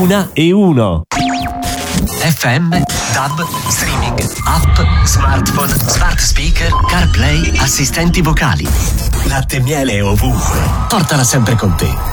una e uno. FM, DAB, streaming, app, smartphone, smart speaker, CarPlay, assistenti vocali. Latte e miele ovunque. Portala sempre con te.